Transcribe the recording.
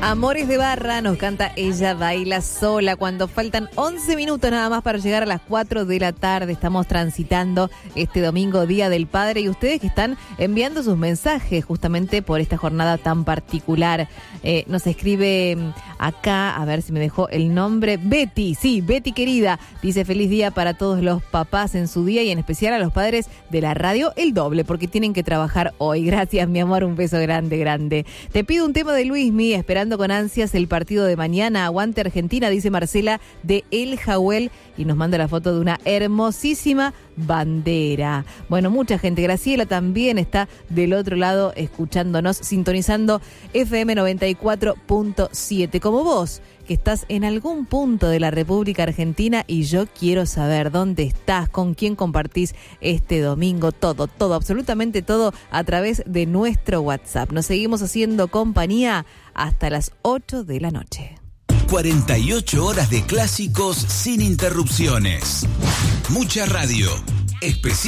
Amores de Barra nos canta Ella Baila Sola cuando faltan 11 minutos nada más para llegar a las 4 de la tarde. Estamos transitando este domingo, Día del Padre, y ustedes que están enviando sus mensajes justamente por esta jornada tan particular. Nos escribe acá, a ver si me dejó el nombre, Betty, sí, Betty querida, dice: feliz día para todos los papás en su día y en especial a los padres de la radio el doble porque tienen que trabajar hoy. Gracias, mi amor, un beso grande, grande. Te pido un tema de Luismi, esperando con ansias el partido de mañana. Aguante Argentina, dice Marcela de El Jahuel, y nos manda la foto de una hermosísima bandera. Bueno, mucha gente. Graciela también está del otro lado escuchándonos, sintonizando FM 94.7. Como vos, que estás en algún punto de la República Argentina, y yo quiero saber dónde estás, con quién compartís este domingo, todo, absolutamente todo a través de nuestro WhatsApp. Nos seguimos haciendo compañía hasta las 8 de la noche. 48 horas de clásicos sin interrupciones. Mucha radio.